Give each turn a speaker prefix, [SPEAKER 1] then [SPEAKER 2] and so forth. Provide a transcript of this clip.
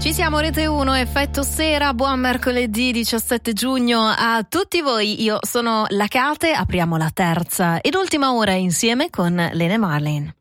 [SPEAKER 1] Ci siamo, Rete 1, Effetto Sera, buon mercoledì 17 giugno a tutti voi. Io sono la Kate, apriamo la terza ed ultima ora insieme con Lene Marlin.